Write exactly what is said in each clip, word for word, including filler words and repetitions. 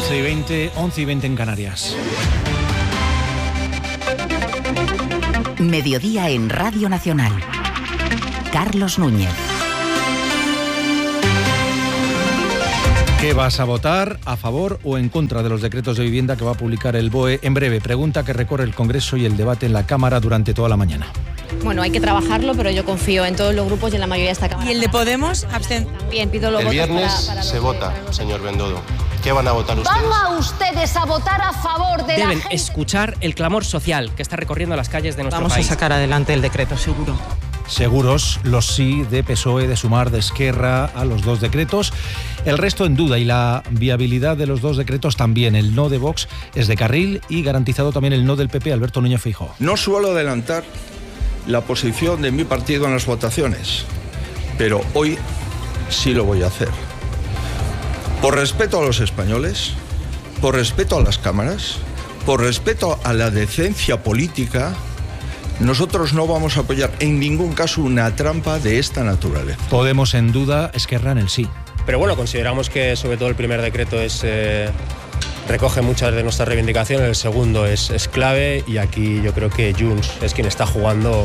doce y veinte, once y veinte en Canarias. Mediodía en Radio Nacional. Carlos Núñez. ¿Qué vas a votar? ¿A favor o en contra de los decretos de vivienda que va a publicar el B O E en breve? Pregunta que recorre el Congreso y el debate en la Cámara durante toda la mañana. Bueno, hay que trabajarlo, pero yo confío en todos los grupos y en la mayoría de esta Cámara. ¿Y el de Podemos? Absten... También pido los el votos viernes para, para se los vota, para los señor Bendodo. ¿Qué van a votar ustedes? ¿Van a ustedes a votar a favor de Deben la gente? escuchar el clamor social que está recorriendo las calles de nuestro Vamos país. Vamos a sacar adelante el decreto, seguro. Seguros los sí de P S O E, de Sumar, de Esquerra a los dos decretos. El resto en duda y la viabilidad de los dos decretos también. El no de Vox es de carril y garantizado también el no del P P, Alberto Núñez Feijóo. No suelo adelantar la posición de mi partido en las votaciones, pero hoy sí lo voy a hacer. Por respeto a los españoles, por respeto a las cámaras, por respeto a la decencia política, nosotros no vamos a apoyar en ningún caso una trampa de esta naturaleza. Podemos en duda, Esquerra en el sí. Pero bueno, consideramos que sobre todo el primer decreto es eh, recoge muchas de nuestras reivindicaciones, el segundo es, es clave y aquí yo creo que Junts es quien está jugando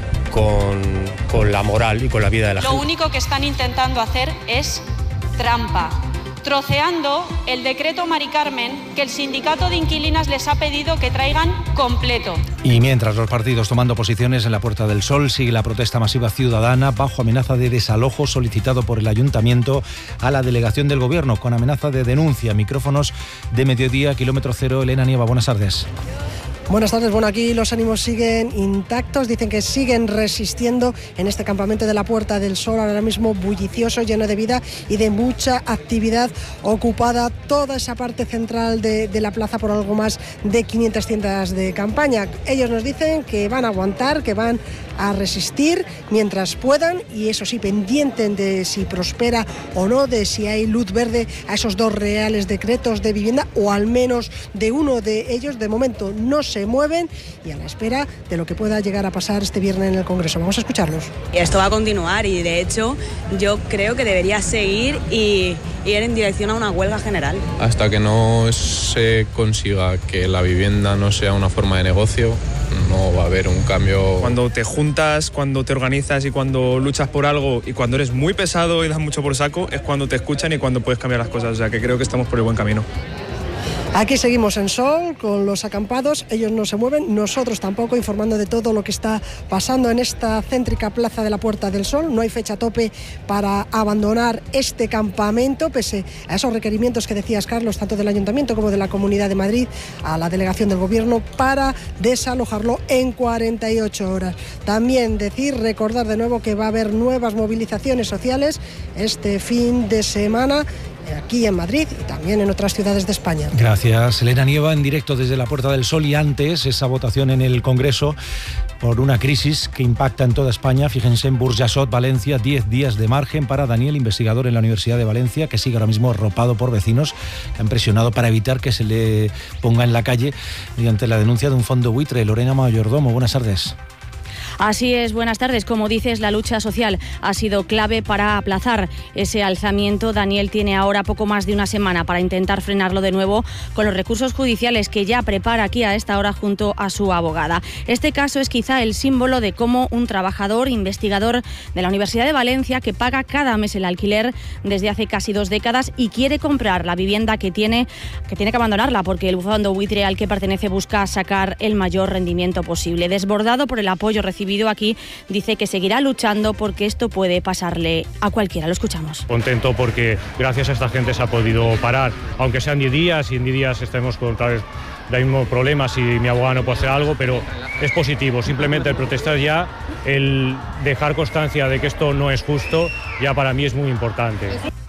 con, con la moral y con la vida de la Lo gente. Lo único que están intentando hacer es trampa, troceando el decreto Mari Carmen que el sindicato de inquilinas les ha pedido que traigan completo. Y mientras los partidos tomando posiciones en la Puerta del Sol, sigue la protesta masiva ciudadana bajo amenaza de desalojo solicitado por el Ayuntamiento a la delegación del Gobierno con amenaza de denuncia. Micrófonos de Mediodía, kilómetro cero. Elena Nieva, buenas tardes. Buenas tardes. Bueno, aquí los ánimos siguen intactos, dicen que siguen resistiendo en este campamento de la Puerta del Sol, ahora mismo bullicioso, lleno de vida y de mucha actividad, ocupada toda esa parte central de, de la plaza por algo más de quinientas tiendas de campaña. Ellos nos dicen que van a aguantar, que van a resistir mientras puedan y eso sí, pendienten de si prospera o no, de si hay luz verde a esos dos reales decretos de vivienda o al menos de uno de ellos. De momento no se se mueven y a la espera de lo que pueda llegar a pasar este viernes en el Congreso. Vamos a escucharlos. Esto va a continuar y de hecho yo creo que debería seguir y ir en dirección a una huelga general. Hasta que no se consiga que la vivienda no sea una forma de negocio, no va a haber un cambio. Cuando te juntas, cuando te organizas y cuando luchas por algo y cuando eres muy pesado y das mucho por saco, es cuando te escuchan y cuando puedes cambiar las cosas. O sea que creo que estamos por el buen camino. Aquí seguimos en Sol con los acampados, ellos no se mueven, nosotros tampoco, informando de todo lo que está pasando en esta céntrica plaza de la Puerta del Sol. No hay fecha tope para abandonar este campamento, pese a esos requerimientos que decías, Carlos, tanto del Ayuntamiento como de la Comunidad de Madrid, a la delegación del Gobierno para desalojarlo en cuarenta y ocho horas. También decir, recordar de nuevo que va a haber nuevas movilizaciones sociales este fin de semana, aquí en Madrid y también en otras ciudades de España. Gracias, Elena Nieva, en directo desde la Puerta del Sol. Y antes, esa votación en el Congreso por una crisis que impacta en toda España. Fíjense en Burjasot, Valencia, diez días de margen para Daniel, investigador en la Universidad de Valencia, que sigue ahora mismo arropado por vecinos que han presionado para evitar que se le ponga en la calle mediante la denuncia de un fondo buitre. Lorena Mayordomo, buenas tardes. Así es, buenas tardes. Como dices, la lucha social ha sido clave para aplazar ese alzamiento. Daniel tiene ahora poco más de una semana para intentar frenarlo de nuevo con los recursos judiciales que ya prepara aquí a esta hora junto a su abogada. Este caso es quizá el símbolo de cómo un trabajador investigador de la Universidad de Valencia, que paga cada mes el alquiler desde hace casi dos décadas y quiere comprar la vivienda que tiene que, tiene que abandonarla porque el fondo buitre al que pertenece busca sacar el mayor rendimiento posible. Desbordado por el apoyo recibido aquí, dice que seguirá luchando porque esto puede pasarle a cualquiera. Lo escuchamos. Contento porque gracias a esta gente se ha podido parar, aunque sean diez días y en diez días estemos con otra vez los mismos problemas y mi abogado no puede hacer algo, pero es positivo. Simplemente el protestar ya, el dejar constancia de que esto no es justo, ya para mí es muy importante.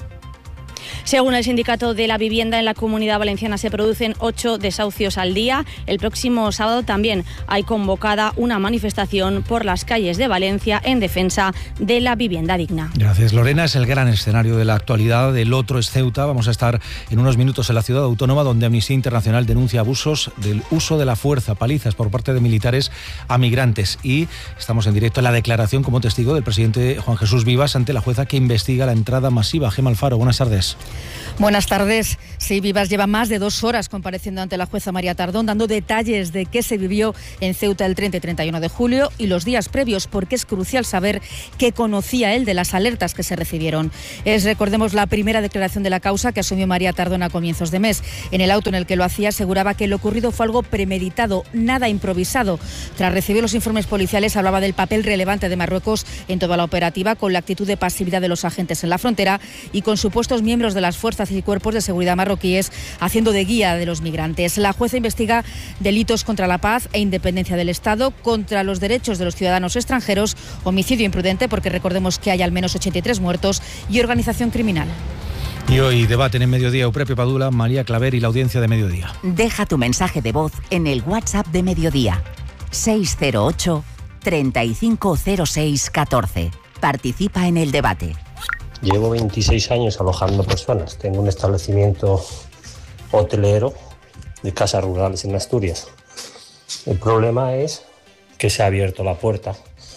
Según el Sindicato de la Vivienda en la Comunidad Valenciana se producen ocho desahucios al día. El próximo sábado también hay convocada una manifestación por las calles de Valencia en defensa de la vivienda digna. Gracias, Lorena. Es el gran escenario de la actualidad. El otro es Ceuta. Vamos a estar en unos minutos en la ciudad autónoma, donde Amnistía Internacional denuncia abusos del uso de la fuerza, palizas por parte de militares a migrantes. Y estamos en directo en la declaración como testigo del presidente Juan Jesús Vivas ante la jueza que investiga la entrada masiva. Gemma Alfaro, buenas tardes. Buenas tardes. Sí, Vivas lleva más de dos horas compareciendo ante la jueza María Tardón, dando detalles de qué se vivió en Ceuta el treinta y treinta y uno de julio y los días previos, porque es crucial saber qué conocía él de las alertas que se recibieron. Es, recordemos, la primera declaración de la causa que asumió María Tardón a comienzos de mes. En el auto en el que lo hacía aseguraba que lo ocurrido fue algo premeditado, nada improvisado. Tras recibir los informes policiales hablaba del papel relevante de Marruecos en toda la operativa, con la actitud de pasividad de los agentes en la frontera y con supuestos miembros de las fuerzas y cuerpos de seguridad marroquíes haciendo de guía de los migrantes. La jueza investiga delitos contra la paz e independencia del Estado, contra los derechos de los ciudadanos extranjeros, homicidio imprudente, porque recordemos que hay al menos ochenta y tres muertos, y organización criminal. Y hoy debaten en Mediodía Eupepio Padula, María Claver y la audiencia de Mediodía. Deja tu mensaje de voz en el WhatsApp de Mediodía. seis cero ocho, treinta y cinco cero seis, catorce. Participa en el debate. Llevo veintiséis años alojando personas. Tengo un establecimiento hotelero de casas rurales en Asturias. El problema es que se ha abierto la puerta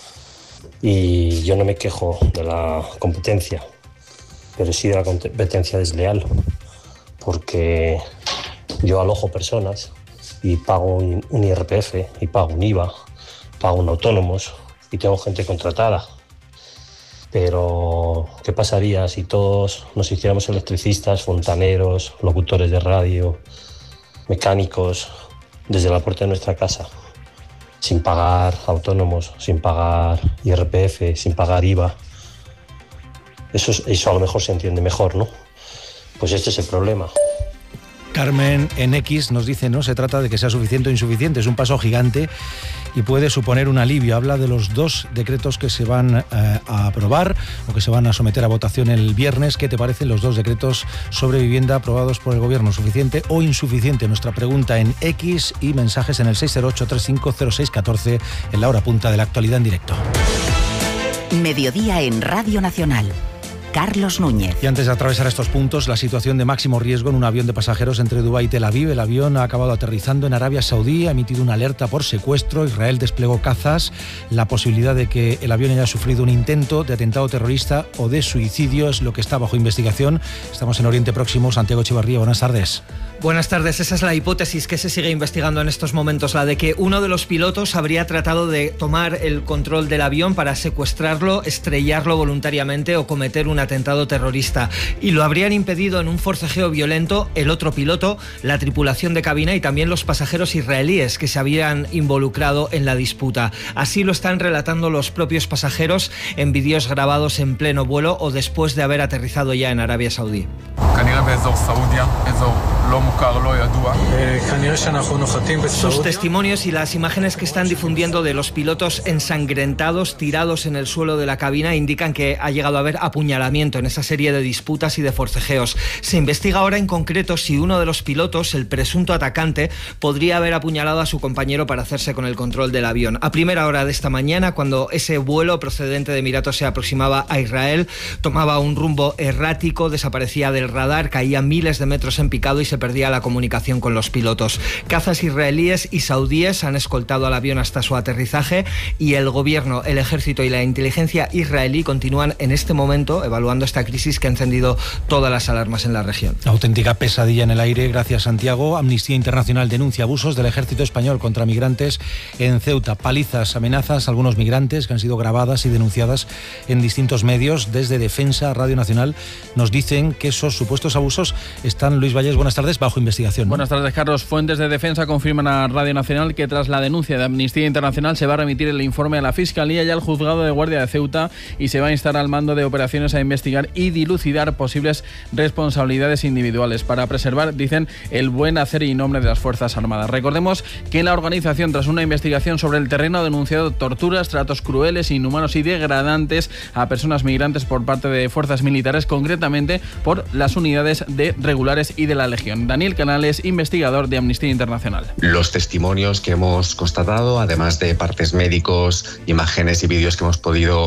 y yo no me quejo de la competencia, pero sí de la competencia desleal, porque yo alojo personas y pago un I R P F y pago un I V A, pago un autónomos y tengo gente contratada. Pero, ¿qué pasaría si todos nos hiciéramos electricistas, fontaneros, locutores de radio, mecánicos, desde la puerta de nuestra casa, sin pagar autónomos, sin pagar I R P F, sin pagar I V A? Eso, es, eso a lo mejor se entiende mejor, ¿no? Pues este es el problema. Carmen en X nos dice, no se trata de que sea suficiente o insuficiente, es un paso gigante y puede suponer un alivio. Habla de los dos decretos que se van eh, a aprobar o que se van a someter a votación el viernes. ¿Qué te parecen los dos decretos sobre vivienda aprobados por el Gobierno? ¿Suficiente o insuficiente? Nuestra pregunta en X y mensajes en el seis cero ocho, treinta y cinco cero seis, catorce en la hora punta de la actualidad en directo. Mediodía en Radio Nacional. Carlos Núñez. Y antes de atravesar estos puntos, la situación de máximo riesgo en un avión de pasajeros entre Dubái y Tel Aviv. El avión ha acabado aterrizando en Arabia Saudí, ha emitido una alerta por secuestro. Israel desplegó cazas. La posibilidad de que el avión haya sufrido un intento de atentado terrorista o de suicidio es lo que está bajo investigación. Estamos en Oriente Próximo. Santiago Echevarría, buenas tardes. Buenas tardes. Esa es la hipótesis que se sigue investigando en estos momentos, la de que uno de los pilotos habría tratado de tomar el control del avión para secuestrarlo, estrellarlo voluntariamente o cometer un atentado terrorista. Y lo habrían impedido en un forcejeo violento el otro piloto, la tripulación de cabina y también los pasajeros israelíes que se habían involucrado en la disputa. Así lo están relatando los propios pasajeros en vídeos grabados en pleno vuelo o después de haber aterrizado ya en Arabia Saudí. Sus testimonios y las imágenes que están difundiendo de los pilotos ensangrentados, tirados en el suelo de la cabina, indican que ha llegado a haber apuñalamiento en esa serie de disputas y de forcejeos. Se investiga ahora en concreto si uno de los pilotos, el presunto atacante, podría haber apuñalado a su compañero para hacerse con el control del avión. A primera hora de esta mañana, cuando ese vuelo procedente de Emiratos se aproximaba a Israel, tomaba un rumbo errático, desaparecía del radar, caía miles de metros en picado y se perdía la comunicación con los pilotos. Cazas israelíes y saudíes han escoltado al avión hasta su aterrizaje y el gobierno, el ejército y la inteligencia israelí continúan en este momento evaluando esta crisis que ha encendido todas las alarmas en la región. Auténtica pesadilla en el aire. Gracias, Santiago. Amnistía Internacional denuncia abusos del ejército español contra migrantes en Ceuta. Palizas, amenazas a algunos migrantes que han sido grabadas y denunciadas en distintos medios. Desde Defensa, Radio Nacional, nos dicen que esos supuestos abusos están, Luis Valles, buenas tardes, bajo investigación, ¿no? Buenas tardes, Carlos. Fuentes de Defensa confirman a Radio Nacional que tras la denuncia de Amnistía Internacional se va a remitir el informe a la Fiscalía y al Juzgado de Guardia de Ceuta y se va a instar al mando de operaciones a investigar y dilucidar posibles responsabilidades individuales para preservar, dicen, el buen hacer y nombre de las Fuerzas Armadas. Recordemos que la organización, tras una investigación sobre el terreno, ha denunciado torturas, tratos crueles, inhumanos y degradantes a personas migrantes por parte de fuerzas militares, concretamente por las unidades de regulares y de la Legión. Daniel Canales, investigador de Amnistía Internacional. Los testimonios que hemos constatado, además de partes médicos, imágenes y vídeos que hemos podido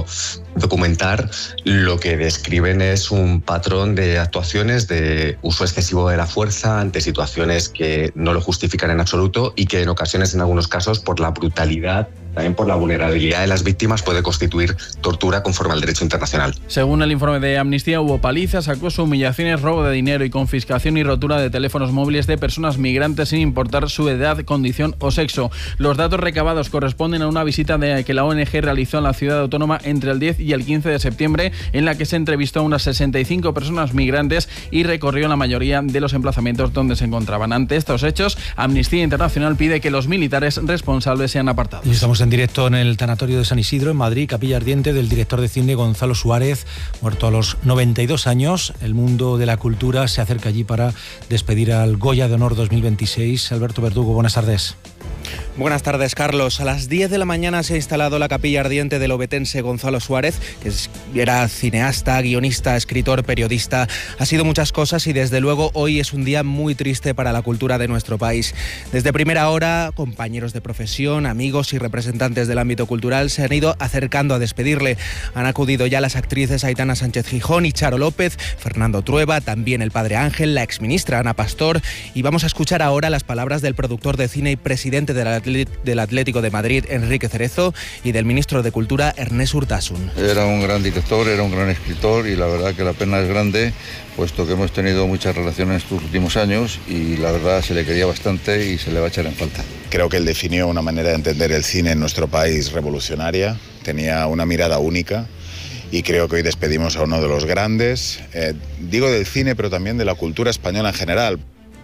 documentar lo que describen es un patrón de actuaciones de uso excesivo de la fuerza ante situaciones que no lo justifican en absoluto y que en ocasiones, en algunos casos, por la brutalidad, también por la vulnerabilidad de las víctimas, puede constituir tortura conforme al derecho internacional. Según el informe de Amnistía, hubo palizas, acoso, humillaciones, robo de dinero y confiscación y rotura de teléfonos móviles de personas migrantes sin importar su edad, condición o sexo. Los datos recabados corresponden a una visita de que la O N G realizó en la ciudad autónoma entre el diez y el quince de septiembre, en la que se entrevistó a unas sesenta y cinco personas migrantes y recorrió la mayoría de los emplazamientos donde se encontraban. Ante estos hechos, Amnistía Internacional pide que los militares responsables sean apartados. Y estamos en directo en el tanatorio de San Isidro, en Madrid, capilla ardiente del director de cine Gonzalo Suárez, muerto a los noventa y dos años. El mundo de la cultura se acerca allí para despedir al Goya de Honor dos mil veintiséis. Alberto Verdugo, buenas tardes. Buenas tardes, Carlos. A las diez de la mañana se ha instalado la capilla ardiente del obetense Gonzalo Suárez, que era cineasta, guionista, escritor, periodista. Ha sido muchas cosas y desde luego hoy es un día muy triste para la cultura de nuestro país. Desde primera hora, compañeros de profesión, amigos y representantes del ámbito cultural se han ido acercando a despedirle. Han acudido ya las actrices Aitana Sánchez Gijón y Charo López, Fernando Trueba, también el padre Ángel, la exministra Ana Pastor, y vamos a escuchar ahora las palabras del productor de cine y presidente de la del Atlético de Madrid, Enrique Cerezo, y del ministro de Cultura, Ernest Urtasun. Era un gran director, era un gran escritor y la verdad que la pena es grande, puesto que hemos tenido muchas relaciones estos últimos años y la verdad se le quería bastante y se le va a echar en falta. Creo que él definió una manera de entender el cine en nuestro país revolucionaria, tenía una mirada única y creo que hoy despedimos a uno de los grandes, eh, digo del cine, pero también de la cultura española en general.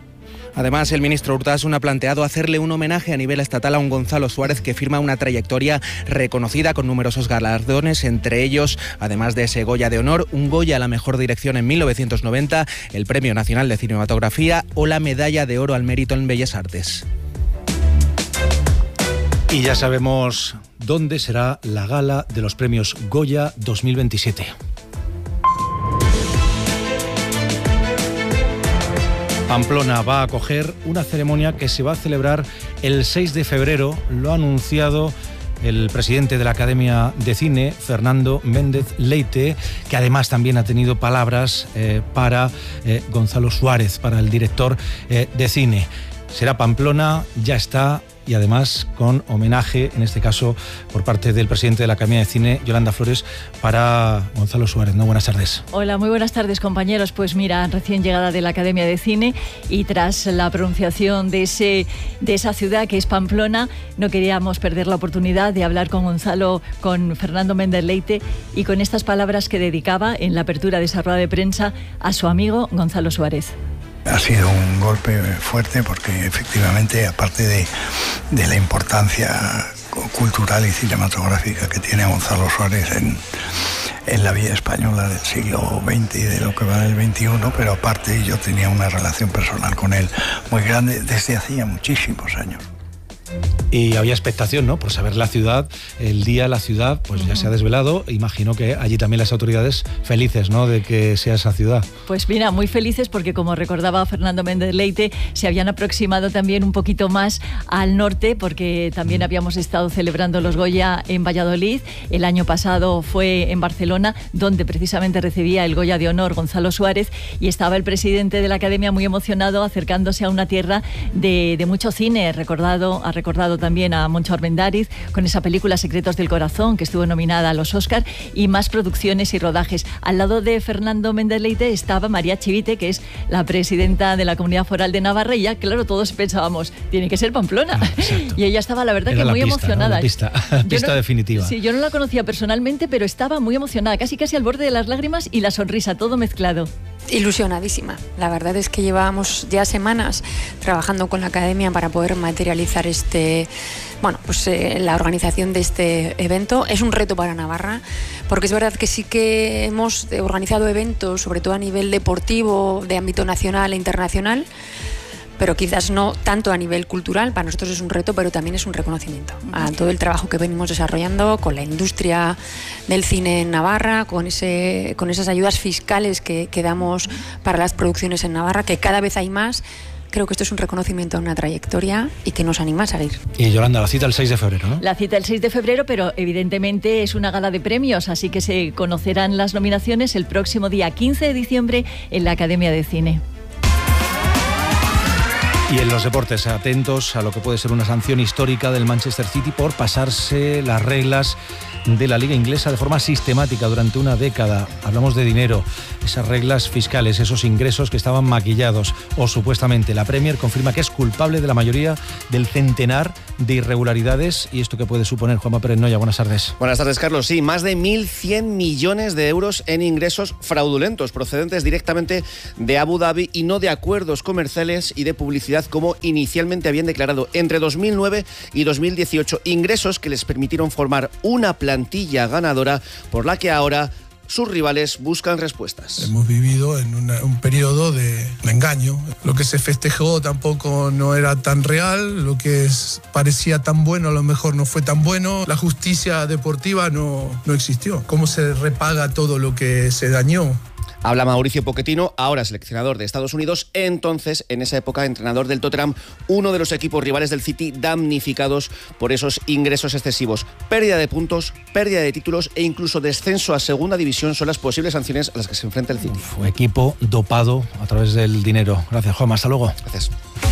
Además, el ministro Urtasun ha planteado hacerle un homenaje a nivel estatal a un Gonzalo Suárez que firma una trayectoria reconocida con numerosos galardones, entre ellos, además de ese Goya de Honor, un Goya a la mejor dirección en mil novecientos noventa, el Premio Nacional de Cinematografía o la Medalla de Oro al Mérito en Bellas Artes. Y ya sabemos dónde será la gala de los premios Goya dos mil veintisiete. Pamplona va a acoger una ceremonia que se va a celebrar el seis de febrero, lo ha anunciado el presidente de la Academia de Cine, Fernando Méndez Leite, que además también ha tenido palabras eh, para eh, Gonzalo Suárez, para el director eh, de cine. Será Pamplona, ya está, y además con homenaje, en este caso por parte del presidente de la Academia de Cine, Yolanda Flores, para Gonzalo Suárez. ¿No? Buenas tardes. Hola, muy buenas tardes, compañeros. Pues mira, recién llegada de la Academia de Cine y tras la pronunciación de, ese, de esa ciudad que es Pamplona, no queríamos perder la oportunidad de hablar con Gonzalo, con Fernando Méndez Leite, y con estas palabras que dedicaba en la apertura de esa rueda de prensa a su amigo Gonzalo Suárez. Ha sido un golpe fuerte porque efectivamente, aparte de, de la importancia cultural y cinematográfica que tiene Gonzalo Suárez en, en la vida española del siglo veinte y de lo que va del veintiuno, pero aparte yo tenía una relación personal con él muy grande desde hacía muchísimos años. Y había expectación, ¿no?, por saber la ciudad, el día, la ciudad, pues ya se ha desvelado. Imagino que allí también las autoridades felices, ¿no?, de que sea esa ciudad. Pues mira, muy felices porque, como recordaba Fernando Méndez Leite, se habían aproximado también un poquito más al norte, porque también habíamos estado celebrando los Goya en Valladolid. El año pasado fue en Barcelona, donde precisamente recibía el Goya de Honor Gonzalo Suárez, y estaba el presidente de la Academia muy emocionado, acercándose a una tierra de, de mucho cine. Recordado, ha recordado también a Moncho Armendáriz con esa película Secretos del Corazón, que estuvo nominada a los Oscar, y más producciones y rodajes. Al lado de Fernando Méndez Leite estaba María Chivite, que es la presidenta de la Comunidad Foral de Navarra, y ya, claro, todos pensábamos, tiene que ser Pamplona. Ah, y ella estaba, la verdad, Era que la muy pista, emocionada. ¿no? La pista, la pista no, definitiva. Sí, yo no la conocía personalmente, pero estaba muy emocionada, casi casi al borde de las lágrimas y la sonrisa, todo mezclado. Ilusionadísima. La verdad es que llevábamos ya semanas trabajando con la Academia para poder materializar este, bueno, pues eh, la organización de este evento. Es un reto para Navarra, porque es verdad que sí que hemos organizado eventos, sobre todo a nivel deportivo, de ámbito nacional e internacional, pero quizás no tanto a nivel cultural. Para nosotros es un reto, pero también es un reconocimiento a todo el trabajo que venimos desarrollando con la industria del cine en Navarra, con ese, con esas ayudas fiscales que, que damos para las producciones en Navarra, que cada vez hay más. Creo que esto es un reconocimiento a una trayectoria y que nos anima a seguir. Y Yolanda, la cita el seis de febrero, ¿no? La cita el seis de febrero, pero evidentemente es una gala de premios, así que se conocerán las nominaciones el próximo día quince de diciembre en la Academia de Cine. Y en los deportes, atentos a lo que puede ser una sanción histórica del Manchester City por pasarse las reglas de la Liga Inglesa de forma sistemática durante una década. Hablamos de dinero, esas reglas fiscales, esos ingresos que estaban maquillados o supuestamente. La Premier confirma que es culpable de la mayoría del centenar de irregularidades. ¿Y esto qué puede suponer, Juanma Pérez Noya? Buenas tardes. Buenas tardes, Carlos. Sí, más de mil cien millones de euros en ingresos fraudulentos procedentes directamente de Abu Dhabi y no de acuerdos comerciales y de publicidad como inicialmente habían declarado entre dos mil nueve y dos mil dieciocho. Ingresos que les permitieron formar una plantilla ganadora por la que ahora sus rivales buscan respuestas. Hemos vivido en una, un periodo de engaño. Lo que se festejó tampoco no era tan real, lo que es, parecía tan bueno a lo mejor no fue tan bueno. La justicia deportiva no, no existió. ¿Cómo se repaga todo lo que se dañó? Habla Mauricio Pochettino, ahora seleccionador de Estados Unidos, entonces, en esa época, entrenador del Tottenham, uno de los equipos rivales del City damnificados por esos ingresos excesivos. Pérdida de puntos, pérdida de títulos e incluso descenso a segunda división son las posibles sanciones a las que se enfrenta el City. Uf, equipo dopado a través del dinero. Gracias, Juanma. Hasta luego. Gracias.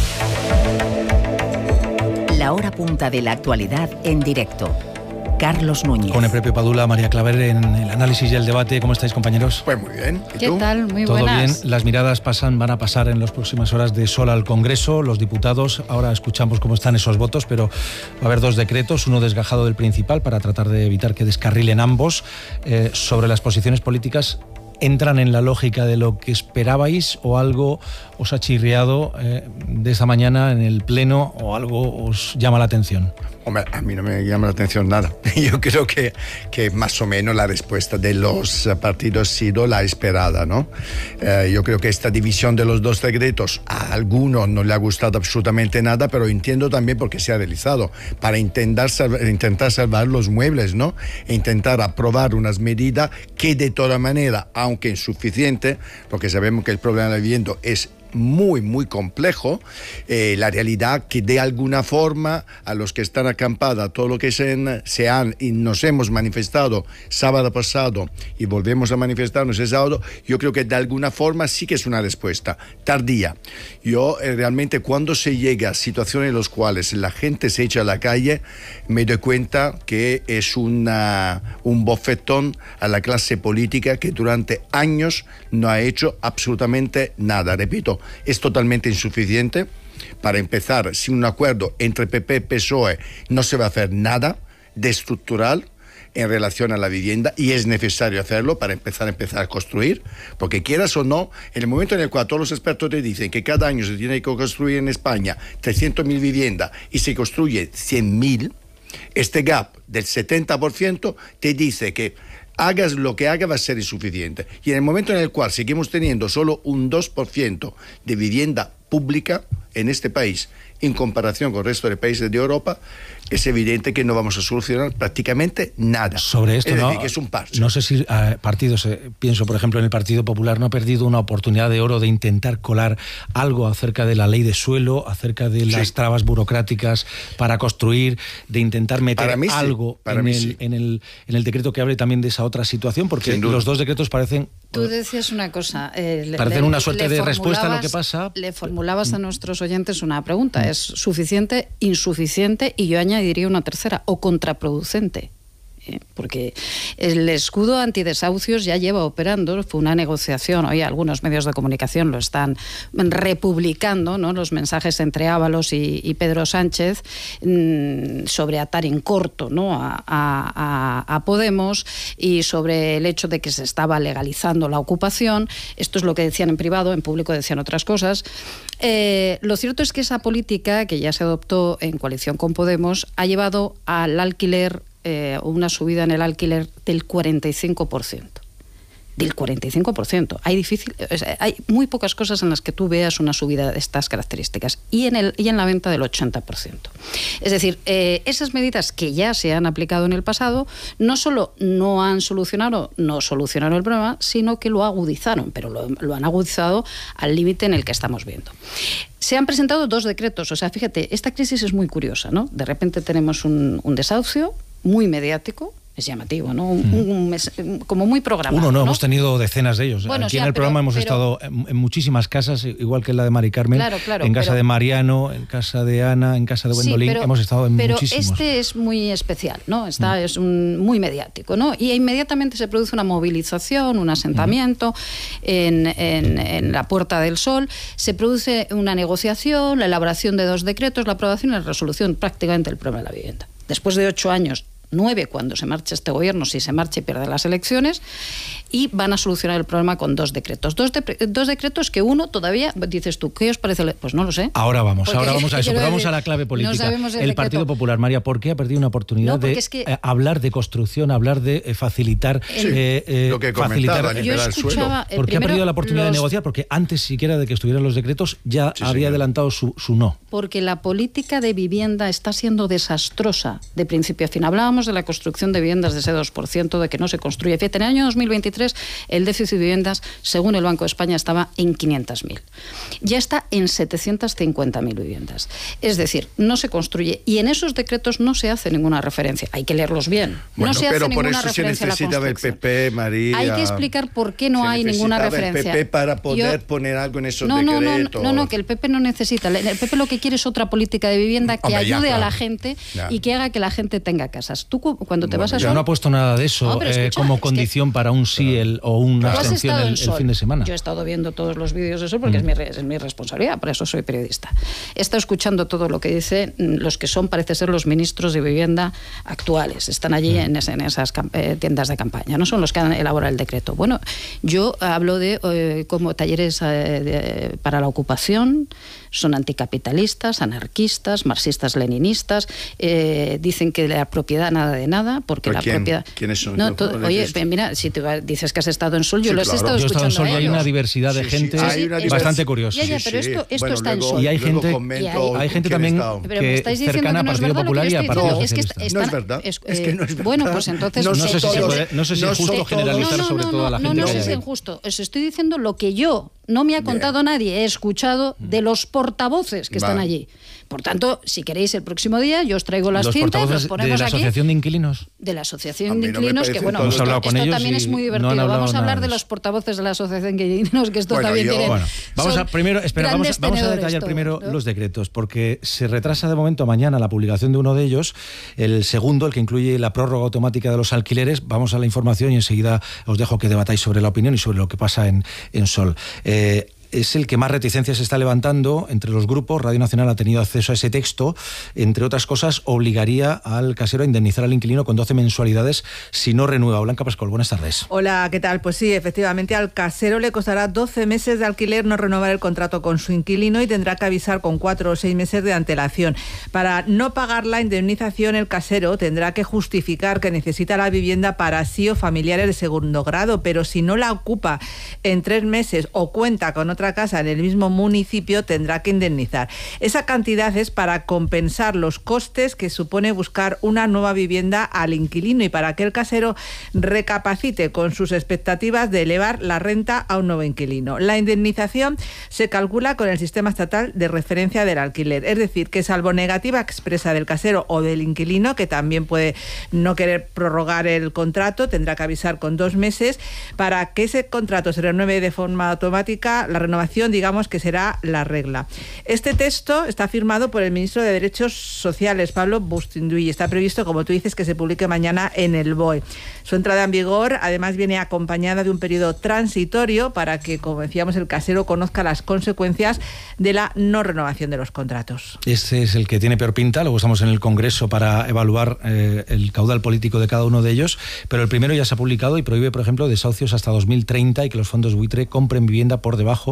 La hora punta de la actualidad en directo. Carlos Núñez. Con Eprepio Padula, María Claver en el análisis y el debate. ¿Cómo estáis, compañeros? Pues muy bien. ¿Y ¿Qué tú? tal? Muy ¿Todo buenas. bien? Las miradas pasan, van a pasar en las próximas horas de sol al Congreso, los diputados. Ahora escuchamos cómo están esos votos, pero va a haber dos decretos, uno desgajado del principal para tratar de evitar que descarrilen ambos. Eh, sobre las posiciones políticas, ¿entran en la lógica de lo que esperabais o algo os ha chirriado eh, de esta mañana en el Pleno o algo os llama la atención? Hombre, a mí no me llama la atención nada. Yo creo que, que más o menos la respuesta de los partidos ha sido la esperada, ¿no? Eh, yo creo que esta división de los dos decretos a algunos no le ha gustado absolutamente nada, pero entiendo también por qué se ha realizado, para intentar salvar, intentar salvar los muebles, ¿no? E intentar aprobar unas medidas que de toda manera, aunque insuficiente, porque sabemos que el problema del vivienda es muy, muy complejo, eh, la realidad que de alguna forma a los que están acampada, todo lo que se, se han y nos hemos manifestado sábado pasado y volvemos a manifestarnos ese sábado, yo creo que de alguna forma sí que es una respuesta tardía. Yo eh, realmente cuando se llega a situaciones en las cuales la gente se echa a la calle, me doy cuenta que es una, un bofetón a la clase política que durante años no ha hecho absolutamente nada. Repito, es totalmente insuficiente. Para empezar, sin un acuerdo entre P P y P S O E no se va a hacer nada de estructural en relación a la vivienda y es necesario hacerlo para empezar a empezar a construir, porque quieras o no, en el momento en el cual todos los expertos te dicen que cada año se tiene que construir en España trescientas mil viviendas y se construye cien mil, este gap del setenta por ciento te dice que hagas lo que hagas va a ser insuficiente. Y en el momento en el cual seguimos teniendo solo un dos por ciento de vivienda pública en este país, en comparación con el resto de países de Europa, es evidente que no vamos a solucionar prácticamente nada. Sobre esto, es decir, no, que es un parche. No sé si eh, partidos, eh, pienso por ejemplo en el Partido Popular, no ha perdido una oportunidad de oro de intentar colar algo acerca de la ley de suelo, acerca de las sí. trabas burocráticas para construir, de intentar meter para mí algo sí, para en, mí el, sí. en, el, en el decreto que hable también de esa otra situación, porque los dos decretos parecen... Tú decías una cosa. Eh, parecen le, una suerte de respuesta a lo que pasa. pasa. Le formulabas a nuestros oyentes una pregunta. ¿Es suficiente, insuficiente? Y yo añadiría una tercera, o contraproducente. ¿Eh? Porque el escudo antidesahucios ya lleva operando, fue una negociación, hoy algunos medios de comunicación lo están republicando, ¿no? Los mensajes entre Ábalos y, y Pedro Sánchez mmm, sobre atar en corto, ¿no? a, a, a Podemos y sobre el hecho de que se estaba legalizando la ocupación. Esto es lo que decían en privado, en público decían otras cosas. Eh, lo cierto es que esa política que ya se adoptó en coalición con Podemos ha llevado al alquiler, eh, una subida en el alquiler del cuarenta y cinco por ciento. del cuarenta y cinco por ciento. Hay, difícil, o sea, hay muy pocas cosas en las que tú veas una subida de estas características y en, el, y en la venta del ochenta por ciento. Es decir, eh, esas medidas que ya se han aplicado en el pasado no solo no han solucionado, no solucionaron el problema, sino que lo agudizaron, pero lo, lo han agudizado al límite en el que estamos viendo. Se han presentado dos decretos, o sea, fíjate, esta crisis es muy curiosa, ¿no? De repente tenemos un, un desahucio muy mediático. Es llamativo, ¿no? Un, un, un, como muy programado. Uno, no, ¿no? Hemos tenido decenas de ellos. Bueno, Aquí sí, en el pero, programa hemos pero, estado en, en muchísimas casas, igual que en la de Mari Carmen, claro, claro, en casa pero, de Mariano, en casa de Ana, en casa de Gwendolyn, sí, pero, hemos estado en pero muchísimos. Pero este es muy especial, ¿no? Está, mm. Es un, muy mediático, ¿no? Y inmediatamente se produce una movilización, un asentamiento mm. en, en, en la Puerta del Sol, se produce una negociación, la elaboración de dos decretos, la aprobación y la resolución prácticamente del problema de la vivienda. Después de ocho años, nueve cuando se marche este gobierno, si se marcha y pierde las elecciones, y van a solucionar el problema con dos decretos. Dos, de, dos decretos que uno todavía, dices tú, ¿qué os parece? Pues no lo sé. Ahora vamos, Porque, ahora vamos a eso, pero vamos decir, a la clave política. No el, el Partido Popular, María, ¿por qué ha perdido una oportunidad no, de es que, eh, hablar de construcción, hablar de eh, facilitar... Sí, eh, eh, lo que facilitar yo escuchaba, ¿Por qué ha perdido la oportunidad los... de negociar? Porque antes siquiera de que estuvieran los decretos ya sí, había señor. adelantado su, su no. Porque la política de vivienda está siendo desastrosa de principio a fin. Hablábamos de la construcción de viviendas de ese dos por ciento, de que no se construye. Fíjate, en el año dos mil veintitrés el déficit de viviendas, según el Banco de España, estaba en quinientas mil. Ya está en setecientas cincuenta mil viviendas. Es decir, no se construye. Y en esos decretos no se hace ninguna referencia. Hay que leerlos bien. Bueno, no se pero hace por ninguna eso se referencia necesitaba a la el P P, María. Hay que explicar por qué no se hay ninguna referencia. el P P para poder Yo, poner algo en esos no, decretos. No, no, no, que el P P no necesita. El P P lo que quiere es otra política de vivienda que Hombre, ayude ya, claro. a la gente ya. y que haga que la gente tenga casas. Tú cuando te bueno, vas a Sol... Sol... no ha puesto nada de eso no, escucha, eh, como condición que... para un sí el, o una Tú abstención el, el fin de semana. Yo he estado viendo todos los vídeos de eso porque mm. es, mi, es mi responsabilidad, por eso soy periodista. He estado escuchando todo lo que dicen los que son, parece ser, los ministros de vivienda actuales. Están allí mm. en, en esas eh, tiendas de campaña, no son los que han elaborado el decreto. Bueno, yo hablo de eh, como talleres eh, de, para la ocupación, son anticapitalistas, anarquistas, marxistas-leninistas, eh, dicen que la propiedad nada de nada, porque la quién? propiedad... ¿Quiénes son? No, todo, oye, mira, si tú dices que has estado en Sol, yo sí, los claro. he estado yo escuchando. Yo he estado en Sol y hay una diversidad de sí, gente sí, hay una bastante divers... curiosa. Ya, ya, pero sí, sí. esto, esto bueno, está luego, en Sol. Y hay gente, y hay, hay gente también pero que estáis diciendo cercana que no al es Partido verdad Popular y al Partido no, es que Socialista. está, no es verdad, es, es que no es verdad. Bueno, pues entonces... No, no sé, si todos, puede, no sé si no es justo todos, generalizar no, no, sobre no, toda la no, gente. No, no, que es hay. injusto. Os estoy diciendo lo que yo, no me ha contado Bien. nadie, he escuchado de los portavoces que están vale. allí. Por tanto, si queréis el próximo día, yo os traigo las los cintas, los ponemos de la aquí. Asociación de Inquilinos. De la Asociación de Inquilinos, no que bueno, hemos esto, hablado con esto ellos también es muy divertido. No vamos a hablar de los eso. portavoces de la Asociación de Inquilinos, que esto bueno, también yo, tiene... Bueno, vamos a primero, espera, vamos, a, vamos a detallar todo, primero ¿no? los decretos, porque se retrasa de momento mañana la publicación de uno de ellos, el segundo, el que incluye la prórroga automática de los alquileres. Vamos a la información y enseguida os dejo que debatáis sobre la opinión y sobre lo que pasa en, en Sol. Eh, es el que más reticencias está levantando entre los grupos. Radio Nacional ha tenido acceso a ese texto. Entre otras cosas, obligaría al casero a indemnizar al inquilino con doce mensualidades si no renueva. Blanca Pascual, buenas tardes. Hola, ¿qué tal? Pues sí, efectivamente, al casero le costará doce meses de alquiler no renovar el contrato con su inquilino y tendrá que avisar con cuatro o seis meses de antelación. Para no pagar la indemnización, el casero tendrá que justificar que necesita la vivienda para sí o familiares de segundo grado, pero si no la ocupa en tres meses o cuenta con otra casa en el mismo municipio, tendrá que indemnizar. Esa cantidad es para compensar los costes que supone buscar una nueva vivienda al inquilino y para que el casero recapacite con sus expectativas de elevar la renta a un nuevo inquilino. La indemnización se calcula con el sistema estatal de referencia del alquiler, es decir, que salvo negativa expresa del casero o del inquilino, que también puede no querer prorrogar el contrato, tendrá que avisar con dos meses, para que ese contrato se renueve de forma automática, la renovación, digamos que será la regla. Este texto está firmado por el ministro de Derechos Sociales, Pablo Bustinduy, y está previsto, como tú dices, que se publique mañana en el B O E. Su entrada en vigor, además, viene acompañada de un periodo transitorio para que, como decíamos, el casero conozca las consecuencias de la no renovación de los contratos. Este es el que tiene peor pinta. Luego estamos en el Congreso para evaluar eh, el caudal político de cada uno de ellos, pero el primero ya se ha publicado y prohíbe, por ejemplo, desahucios hasta dos mil treinta y que los fondos buitre compren vivienda por debajo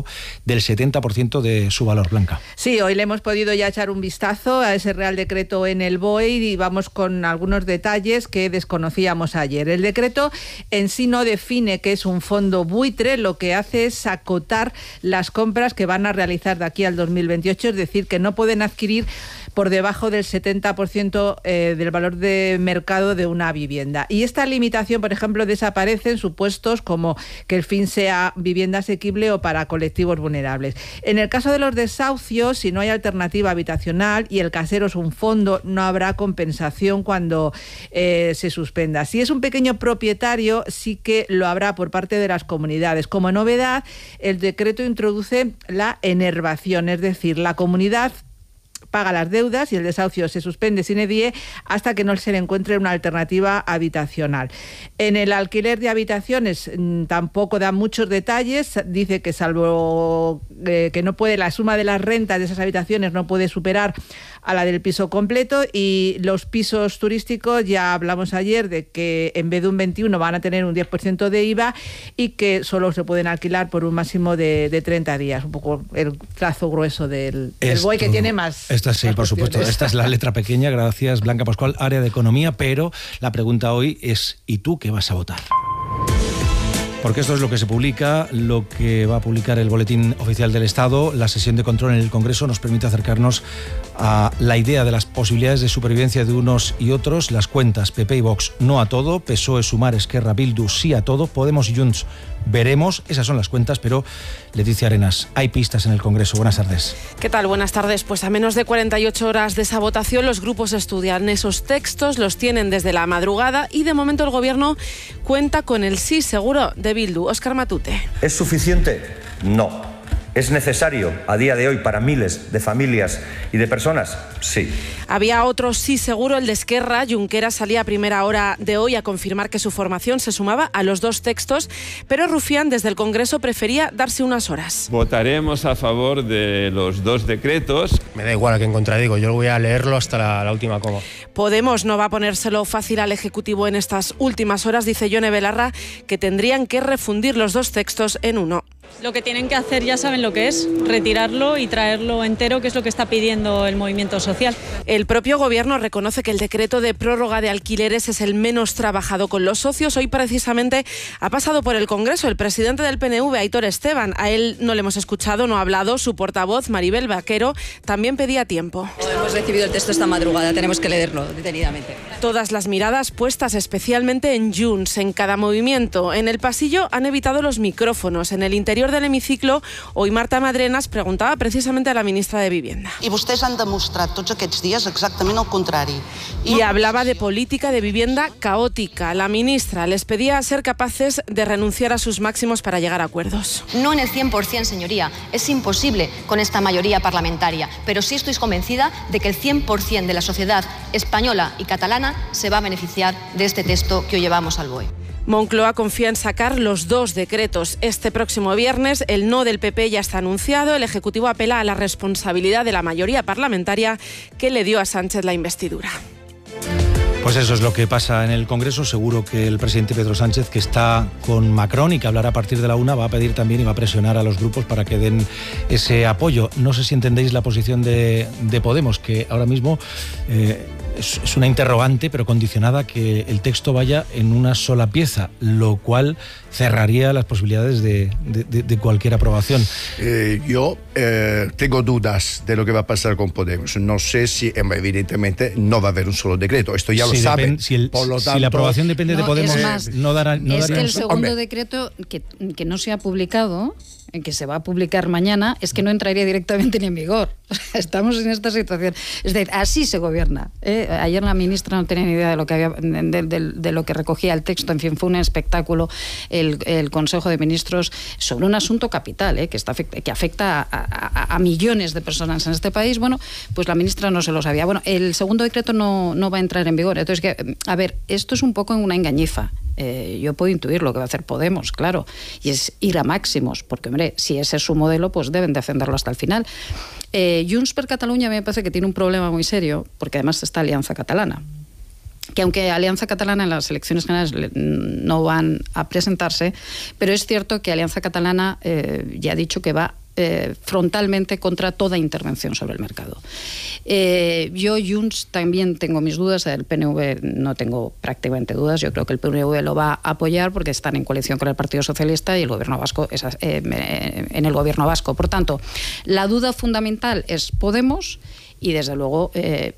debajo del setenta por ciento de su valor. Blanca. Sí, hoy le hemos podido ya echar un vistazo a ese Real Decreto en el B O E y vamos con algunos detalles que desconocíamos ayer. El decreto en sí no define qué es un fondo buitre, lo que hace es acotar las compras que van a realizar de aquí al dos mil veintiocho, es decir, que no pueden adquirir por debajo del setenta por ciento eh, del valor de mercado de una vivienda. Y esta limitación, por ejemplo, desaparece en supuestos como que el fin sea vivienda asequible o para colectivos vulnerables. En el caso de los desahucios, si no hay alternativa habitacional y el casero es un fondo, no habrá compensación cuando eh, se suspenda. Si es un pequeño propietario, sí que lo habrá por parte de las comunidades. Como novedad, el decreto introduce la enervación, es decir, la comunidad paga las deudas y el desahucio se suspende sine die hasta que no se le encuentre una alternativa habitacional. En el alquiler de habitaciones mmm, tampoco da muchos detalles, dice que salvo eh, que no puede, la suma de las rentas de esas habitaciones no puede superar a la del piso completo, y los pisos turísticos ya hablamos ayer de que en vez de un veintiuno van a tener un diez por ciento de I V A y que solo se pueden alquilar por un máximo de, de treinta días, un poco el trazo grueso del, del B O E, que tiene más. Esta sí, por supuesto. Esta es la letra pequeña. Gracias, Blanca Pascual, área de economía. Pero la pregunta hoy es: ¿y tú qué vas a votar? Porque esto es lo que se publica, lo que va a publicar el Boletín Oficial del Estado. La sesión de control en el Congreso nos permite acercarnos a la idea de las posibilidades de supervivencia de unos y otros. Las cuentas P P y Vox no a todo, P S O E, Sumar, Esquerra, Bildu sí a todo, Podemos y Junts veremos. Esas son las cuentas, pero Leticia Arenas, hay pistas en el Congreso. Buenas tardes. ¿Qué tal? Buenas tardes. Pues a menos de cuarenta y ocho horas de esa votación, los grupos estudian esos textos, los tienen desde la madrugada y de momento el Gobierno cuenta con el sí seguro de Bildu. Óscar Matute. ¿Es suficiente? No. ¿Es necesario a día de hoy para miles de familias y de personas? Sí. Había otro sí seguro, el de Esquerra. Junqueras salía a primera hora de hoy a confirmar que su formación se sumaba a los dos textos, pero Rufián desde el Congreso prefería darse unas horas. Votaremos a favor de los dos decretos. Me da igual a quién contradigo, yo voy a leerlo hasta la, la última coma. Podemos no va a ponérselo fácil al Ejecutivo en estas últimas horas, dice Yone Belarra, que tendrían que refundir los dos textos en uno. Lo que tienen que hacer ya saben lo que es, retirarlo y traerlo entero, que es lo que está pidiendo el movimiento social. El propio Gobierno reconoce que el decreto de prórroga de alquileres es el menos trabajado con los socios. Hoy precisamente ha pasado por el Congreso el presidente del P N V, Aitor Esteban. A él no le hemos escuchado, no ha hablado. Su portavoz, Maribel Vaquero, también pedía tiempo. Hemos recibido el texto esta madrugada, tenemos que leerlo detenidamente. Todas las miradas puestas especialmente en Junts, en cada movimiento. En el pasillo han evitado los micrófonos. En el interior del hemiciclo, hoy Marta Madrenas preguntaba precisamente a la ministra de Vivienda. I vostès han demostrat tots aquests dies exactament el contrari. Y hablaba de política de vivienda caótica. La ministra les pedía ser capaces de renunciar a sus máximos para llegar a acuerdos. No en el cien por ciento, señoría. Es imposible con esta mayoría parlamentaria. Pero sí estoy convencida de que el cien por ciento de la sociedad española y catalana se va a beneficiar de este texto que hoy llevamos al B O E. Moncloa confía en sacar los dos decretos este próximo viernes. El no del P P ya está anunciado. El Ejecutivo apela a la responsabilidad de la mayoría parlamentaria que le dio a Sánchez la investidura. Pues eso es lo que pasa en el Congreso. Seguro que el presidente Pedro Sánchez, que está con Macron y que hablará a partir de la una, va a pedir también y va a presionar a los grupos para que den ese apoyo. No sé si entendéis la posición de, de Podemos, que ahora mismo eh, es, es una interrogante, pero condicionada a que el texto vaya en una sola pieza, lo cual cerraría las posibilidades de, de, de, de cualquier aprobación. Eh, yo eh, tengo dudas de lo que va a pasar con Podemos. No sé si, evidentemente, no va a haber un solo decreto. Esto ya si lo saben. Si, el, Por lo tanto, si la aprobación depende no, de Podemos, es más, no dará. No es daría que el un... segundo Hombre. decreto que, que no se ha publicado, que se va a publicar mañana, es que no entraría directamente ni en vigor. Estamos en esta situación. Es decir, así se gobierna. ¿eh? Ayer la ministra no tenía ni idea de lo que había, de, de, de lo que recogía el texto. En fin, fue un espectáculo el, el Consejo de Ministros sobre un asunto capital, ¿eh? que, está, que afecta a, a, a millones de personas en este país. Bueno, pues la ministra no se lo sabía. Bueno, el segundo decreto no, no va a entrar en vigor. Entonces, que, a ver, esto es un poco una engañifa. Eh, yo puedo intuir lo que va a hacer Podemos, claro, y es ir a máximos, porque, hombre, si ese es su modelo, pues deben defenderlo hasta el final. Eh, Junts per Catalunya me parece que tiene un problema muy serio, porque además está Alianza Catalana. que aunque Alianza Catalana en las elecciones generales no van a presentarse, pero es cierto que Alianza Catalana eh, ya ha dicho que va eh, frontalmente contra toda intervención sobre el mercado. Eh, yo, Junts, también tengo mis dudas, el P N V no tengo prácticamente dudas, yo creo que el P N V lo va a apoyar porque están en coalición con el Partido Socialista y el gobierno vasco es, eh, en el gobierno vasco. Por tanto, la duda fundamental es Podemos y, desde luego, eh,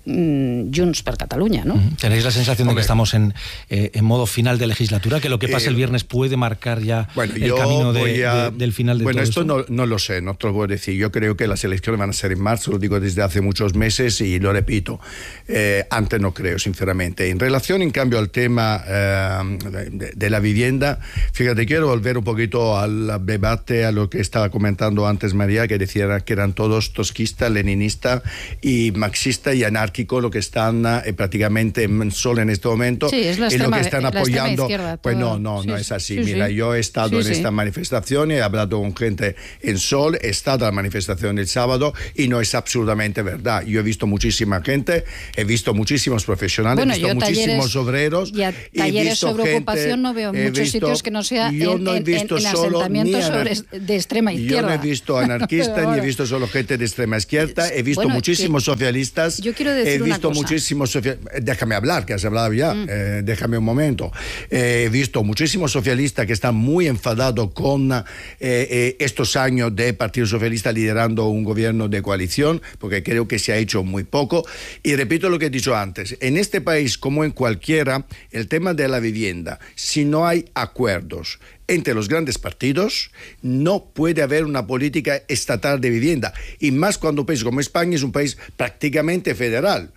Junts per Catalunya, ¿no? ¿Tenéis la sensación de que estamos en, eh, en modo final de legislatura? ¿Que lo que pase eh, el viernes puede marcar ya bueno, el camino de, a, de, del final de bueno, todo esto? Bueno, esto no, no lo sé, no te lo puedo decir. Yo creo que las elecciones van a ser en marzo, lo digo desde hace muchos meses y lo repito. Eh, antes no creo, sinceramente. En relación, en cambio, al tema eh, de, de la vivienda, fíjate, quiero volver un poquito al debate, a lo que estaba comentando antes María, que decía que eran todos tosquistas, leninistas y marxistas y anarquistas, lo que están eh, prácticamente solo en este momento, sí, es la y extrema, lo que están apoyando, izquierda, pues no, no, sí, no es así. Sí, Mira, sí. yo he estado sí, en sí. esta manifestación, he hablado con gente en Sol, he estado a la manifestación el sábado y no es absolutamente verdad. Yo he visto muchísima gente, he visto muchísimos profesionales, bueno, he visto yo muchísimos talleres, obreros. Y a talleres he visto sobre gente, ocupación no veo en muchos visto, sitios que no sea yo en, no he en, visto en, en solo asentamientos sobre, de extrema izquierda. Yo no he visto anarquistas ni he visto solo gente de extrema izquierda, he visto bueno, muchísimos socialistas, yo quiero decir he visto una cosa. muchísimos socialistas. Déjame hablar, que has hablado ya, mm. eh, déjame un momento. Eh, he visto muchísimos socialistas que están muy enfadados con eh, eh, estos años de Partido Socialista liderando un gobierno de coalición, porque creo que se ha hecho muy poco. Y repito lo que he dicho antes, en este país como en cualquiera, el tema de la vivienda, si no hay acuerdos entre los grandes partidos, no puede haber una política estatal de vivienda, y más cuando un país como España es un país prácticamente federal.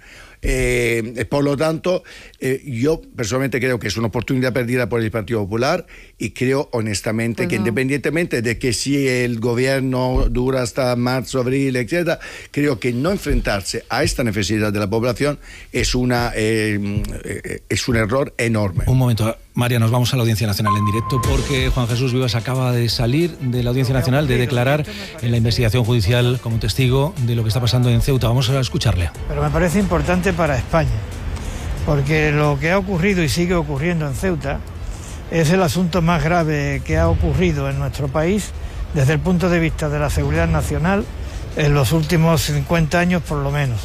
Eh, por lo tanto, eh, yo personalmente creo que es una oportunidad perdida por el Partido Popular y creo honestamente pues que no. independientemente de que si el gobierno dura hasta marzo, abril, etcétera, creo que no enfrentarse a esta necesidad de la población es, una, eh, eh, es un error enorme. Un momento, María, nos vamos a la Audiencia Nacional en directo porque Juan Jesús Vivas acaba de salir de la Audiencia Nacional, de declarar en la investigación judicial como testigo de lo que está pasando en Ceuta. Vamos a escucharle. Pero me parece importante para España, porque lo que ha ocurrido y sigue ocurriendo en Ceuta es el asunto más grave que ha ocurrido en nuestro país desde el punto de vista de la seguridad nacional en los últimos cincuenta años por lo menos.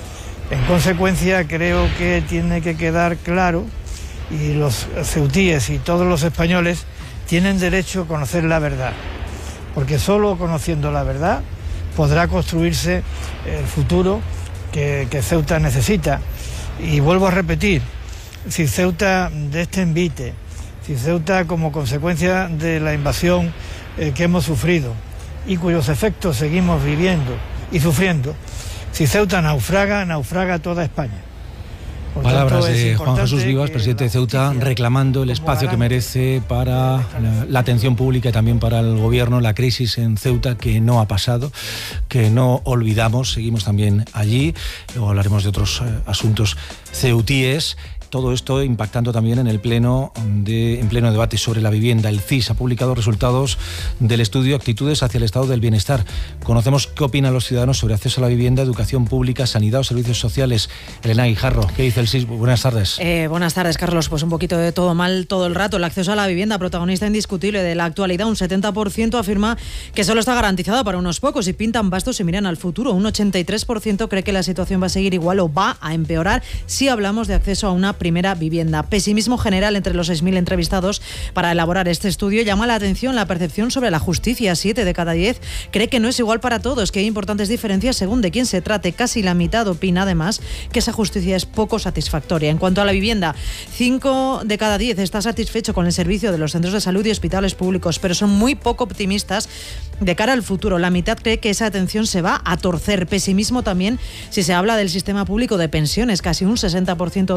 En consecuencia, creo que tiene que quedar claro, y los ceutíes y todos los españoles tienen derecho a conocer la verdad, porque solo conociendo la verdad podrá construirse el futuro que, que Ceuta necesita. Y vuelvo a repetir, si Ceuta de este envite, si Ceuta como consecuencia de la invasión eh, que hemos sufrido y cuyos efectos seguimos viviendo y sufriendo, si Ceuta naufraga, naufraga toda España. Por Palabras tanto, de Juan Jesús Vivas, presidente de Ceuta, reclamando el espacio que merece para la, la atención pública y también para el gobierno, la crisis en Ceuta que no ha pasado, que no olvidamos, seguimos también allí. Luego hablaremos de otros eh, asuntos ceutíes. Todo esto impactando también en el pleno de, en pleno debate sobre la vivienda. El C I S ha publicado resultados del estudio Actitudes hacia el Estado del Bienestar. Conocemos qué opinan los ciudadanos sobre acceso a la vivienda, educación pública, sanidad o servicios sociales. Elena Guijarro, ¿qué dice el C I S? Buenas tardes. Eh, buenas tardes, Carlos. Pues un poquito de todo mal todo el rato. El acceso a la vivienda, protagonista indiscutible de la actualidad. Un setenta por ciento afirma que solo está garantizado para unos pocos y pintan bastos y miran al futuro. Un ochenta y tres por ciento cree que la situación va a seguir igual o va a empeorar si hablamos de acceso a una primera vivienda. Pesimismo general entre los seis mil entrevistados para elaborar este estudio. Llama la atención la percepción sobre la justicia. Siete de cada diez cree que no es igual para todos, que hay importantes diferencias según de quién se trate. Casi la mitad opina además que esa justicia es poco satisfactoria. En cuanto a la vivienda, cinco de cada diez está satisfecho con el servicio de los centros de salud y hospitales públicos, pero son muy poco optimistas de cara al futuro. La mitad cree que esa atención se va a torcer. Pesimismo también si se habla del sistema público de pensiones. Casi un sesenta por ciento de los encuestados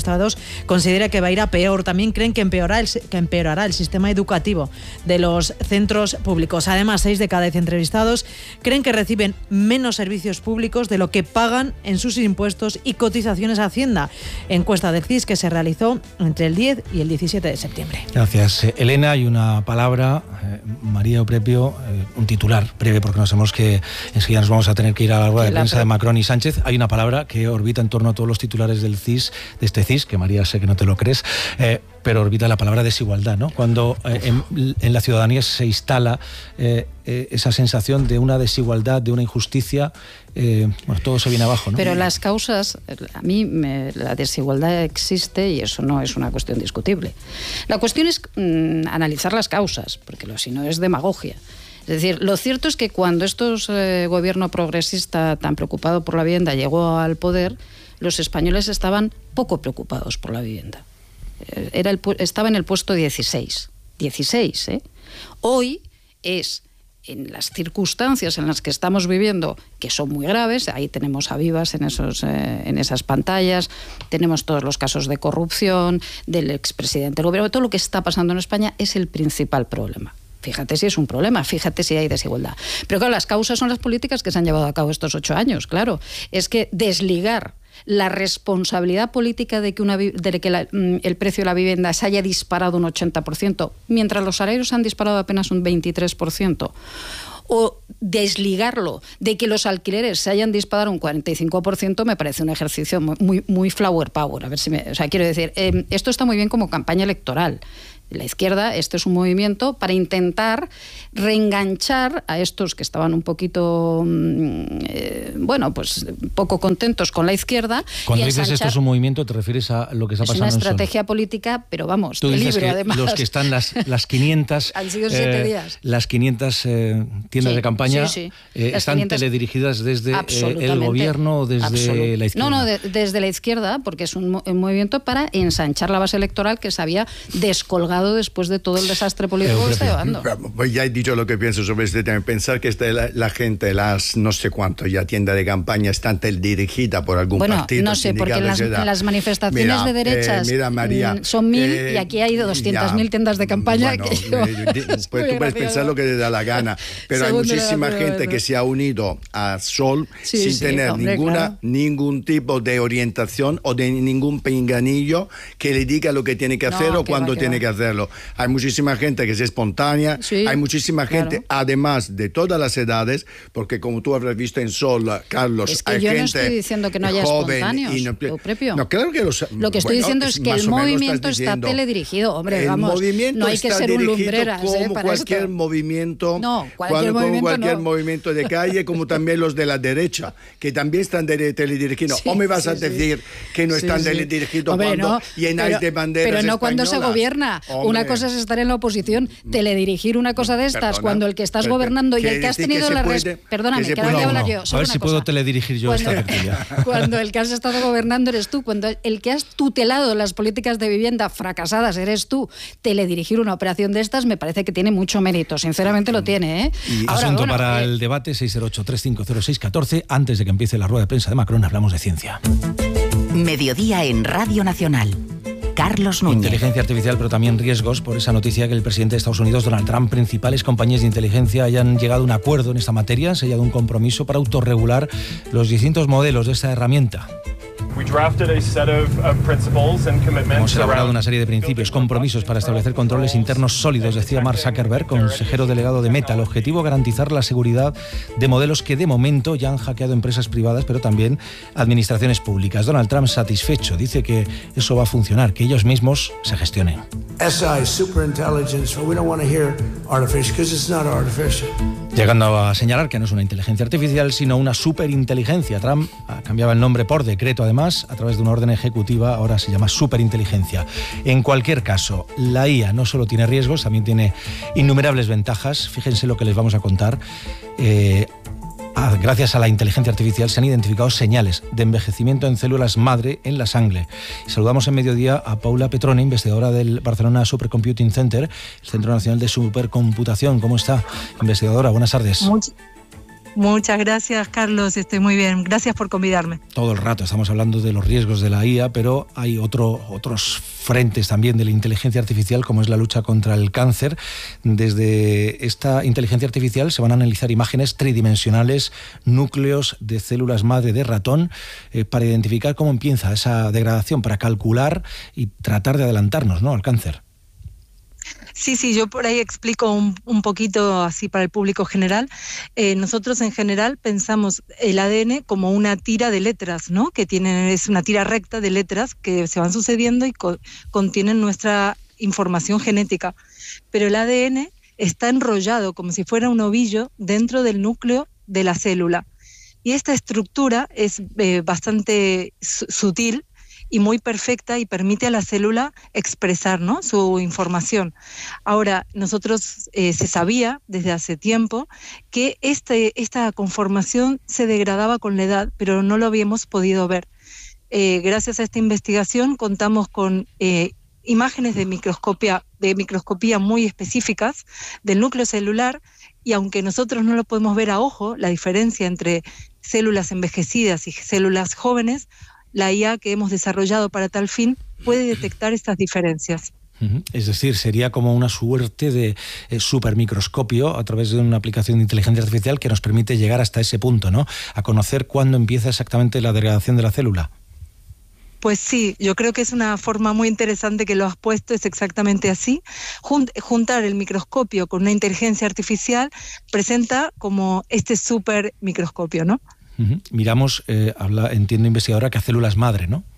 entrevistados considera que va a ir a peor. También creen que empeorará el, que empeorará el sistema educativo de los centros públicos. Además, seis de cada diez entrevistados creen que reciben menos servicios públicos de lo que pagan en sus impuestos y cotizaciones a Hacienda. Encuesta del C I S que se realizó entre el diez y el diecisiete de septiembre. Gracias, Elena. Y una palabra, eh, María Oprepio, eh, un titular breve, porque nos sabemos que enseguida nos vamos a tener que ir a la rueda de prensa de Macron y Sánchez. Hay una palabra que orbita en torno a todos los titulares del C I S, de este C I S, que María sé que no te lo crees, eh, pero orbita la palabra desigualdad, ¿no? Cuando eh, en, en la ciudadanía se instala eh, eh, esa sensación de una desigualdad, de una injusticia, eh, bueno, todo se viene abajo, ¿no? Pero las causas, a mí me, la desigualdad existe y eso no es una cuestión discutible. La cuestión es mmm, analizar las causas, porque si no es demagogia. Es decir, lo cierto es que cuando estos eh, gobierno progresista tan preocupado por la vivienda llegó al poder, los españoles estaban poco preocupados por la vivienda. Era el, estaba en el puesto dieciséis. dieciséis, ¿eh? Hoy es, en las circunstancias en las que estamos viviendo, que son muy graves, ahí tenemos a vivas en, esos, eh, en esas pantallas, tenemos todos los casos de corrupción, del expresidente del gobierno, todo lo que está pasando en España es el principal problema. Fíjate si es un problema, fíjate si hay desigualdad. Pero claro, las causas son las políticas que se han llevado a cabo estos ocho años, claro. Es que desligar la responsabilidad política de que, una, de que la, el precio de la vivienda se haya disparado un ochenta por ciento, mientras los salarios han disparado apenas un veintitrés por ciento, o desligarlo de que los alquileres se hayan disparado un cuarenta y cinco por ciento, me parece un ejercicio muy, muy flower power. A ver si me, o sea, quiero decir, eh, esto está muy bien como campaña electoral. La izquierda, este es un movimiento para intentar reenganchar a estos que estaban un poquito, eh, bueno, pues poco contentos con la izquierda. Cuando dices ensanchar, esto es un movimiento, ¿te refieres a lo que está pasando en Sol? Es una estrategia política, pero vamos, tú dices libro, que además. Los que están las, las quinientas... Han sido siete eh, días. Las quinientas eh, tiendas sí, de campaña sí, sí. Eh, están quinientas... teledirigidas desde eh, el gobierno o desde Absolut... la izquierda. No, no, de, desde la izquierda, porque es un, un movimiento para ensanchar la base electoral que se había descolgado después de todo el desastre político que está llevando. Pues ya he dicho lo que pienso sobre este tema. Pensar que esta, la, la gente, las no sé cuánto ya tienda de campaña están dirigida por algún bueno, partido. No sé, porque las, las manifestaciones mira, de derechas eh, mira, María, son mil eh, y aquí hay doscientas mil tiendas de campaña. Bueno, que yo, eh, pues tú puedes pensar lo que te da la gana, pero hay muchísima gente que se ha unido a Sol sí, sin sí, tener hombre, ninguna claro. ningún tipo de orientación o de ningún pinganillo que le diga lo que tiene que hacer no, o que cuándo va, tiene va. que hacerlo. Hay muchísima gente que es espontánea. Sí, hay muchísima gente, claro. Además de todas las edades, porque como tú habrás visto en Sol, Carlos, es que hay yo gente no estoy diciendo que no haya joven espontáneos, y no, no, claro que los, lo que estoy bueno, diciendo es que el movimiento está teledirigido, hombre, el vamos, movimiento no hay que ser un lumbreras, como eh, para cualquier esto. movimiento, no, cualquier cuando, movimiento como cualquier no. movimiento de calle, como también los de la derecha, que también están teledirigidos. Sí, o me vas sí, a decir sí. que no sí, están sí. teledirigidos hombre, cuando no, llenáis pero, de banderas pero no españolas. Cuando se gobierna. Hombre. Una cosa es estar en la oposición, teledirigir una cosa de estas, Perdona, cuando el que estás gobernando y el que has tenido que la puede, res... Perdóname, que, que ahora voy a hablar no, yo. A ver si puedo cosa. teledirigir yo cuando, esta tertulia. Cuando el que has estado gobernando eres tú, cuando el que has tutelado las políticas de vivienda fracasadas eres tú, teledirigir una operación de estas me parece que tiene mucho mérito, sinceramente lo tiene. ¿eh? Y ahora, asunto bueno, para eh, el debate seis cero ocho, tres cinco cero, seis uno cuatro. Antes de que empiece la rueda de prensa de Macron hablamos de ciencia. Mediodía en Radio Nacional. Carlos Núñez. Inteligencia artificial, pero también riesgos por esa noticia que el presidente de Estados Unidos, Donald Trump, principales compañías de inteligencia hayan llegado a un acuerdo en esta materia, han sellado un compromiso para autorregular los distintos modelos de esta herramienta. Hemos elaborado una serie de principios, compromisos para establecer controles internos sólidos, decía Mark Zuckerberg, consejero delegado de Meta. El objetivo, garantizar la seguridad de modelos que de momento ya han hackeado empresas privadas, pero también administraciones públicas. Donald Trump satisfecho, dice que eso va a funcionar, que ellos mismos se gestionen. S I, superintelligence, we don't want to hear artificial, because it's not artificial. Llegando a señalar que no es una inteligencia artificial, sino una superinteligencia. Trump cambiaba el nombre por decreto, además, a través de una orden ejecutiva, ahora se llama superinteligencia. En cualquier caso, la I A no solo tiene riesgos, también tiene innumerables ventajas. Fíjense lo que les vamos a contar. Eh, Gracias a la inteligencia artificial se han identificado señales de envejecimiento en células madre en la sangre. Y saludamos en mediodía a Paula Petrone, investigadora del Barcelona Supercomputing Center, el Centro Nacional de Supercomputación. ¿Cómo está, investigadora? Buenas tardes. Much- Muchas gracias, Carlos, estoy muy bien. Gracias por convidarme. Todo el rato estamos hablando de los riesgos de la I A, pero hay otro, otros frentes también de la inteligencia artificial, como es la lucha contra el cáncer. Desde esta inteligencia artificial se van a analizar imágenes tridimensionales, núcleos de células madre de ratón, eh, para identificar cómo empieza esa degradación, para calcular y tratar de adelantarnos, ¿no?, al cáncer. Sí, sí, yo por ahí explico un, un poquito así para el público general. Eh, nosotros en general pensamos el A D N como una tira de letras, ¿no? Que tiene, es una tira recta de letras que se van sucediendo y co- contienen nuestra información genética. Pero el A D N está enrollado como si fuera un ovillo dentro del núcleo de la célula. Y esta estructura es eh, bastante su- sutil y muy perfecta y permite a la célula expresar, ¿no?, su información. Ahora, nosotros eh, se sabía desde hace tiempo que este, esta conformación se degradaba con la edad, pero no lo habíamos podido ver. Eh, gracias a esta investigación contamos con eh, imágenes de microscopía, de microscopía muy específicas del núcleo celular, y aunque nosotros no lo podemos ver a ojo, la diferencia entre células envejecidas y células jóvenes, la I A que hemos desarrollado para tal fin puede detectar estas diferencias. Es decir, sería como una suerte de eh, supermicroscopio a través de una aplicación de inteligencia artificial que nos permite llegar hasta ese punto, ¿no?, a conocer cuándo empieza exactamente la degradación de la célula. Pues sí, yo creo que es una forma muy interesante que lo has puesto, es exactamente así. Jun- juntar el microscopio con una inteligencia artificial presenta como este supermicroscopio, ¿no? Uh-huh. Miramos, eh, habla, entiendo, investigadora, que a células madre, ¿no?